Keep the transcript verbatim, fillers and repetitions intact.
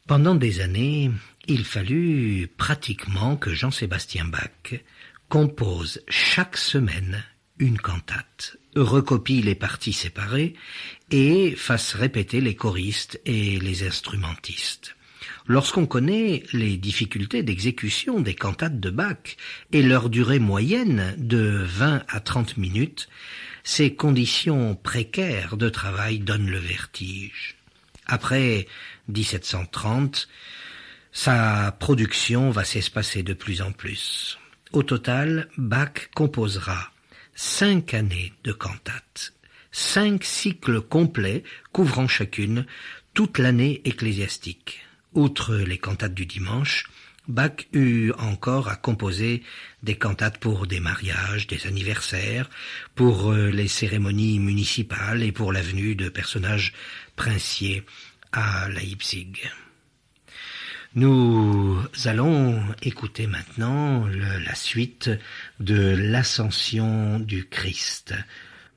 Pendant des années, il fallut pratiquement que Jean-Sébastien Bach compose chaque semaine une cantate, recopie les parties séparées et fasse répéter les choristes et les instrumentistes. Lorsqu'on connaît les difficultés d'exécution des cantates de Bach et leur durée moyenne de vingt à trente minutes, ces conditions précaires de travail donnent le vertige. Après dix-sept cent trente, sa production va s'espacer de plus en plus. Au total, Bach composera cinq années de cantates, cinq cycles complets couvrant chacune toute l'année ecclésiastique. Outre les cantates du dimanche, Bach eut encore à composer des cantates pour des mariages, des anniversaires, pour les cérémonies municipales et pour la venue de personnages princiers à Leipzig. Nous allons écouter maintenant le, la suite de l'Ascension du Christ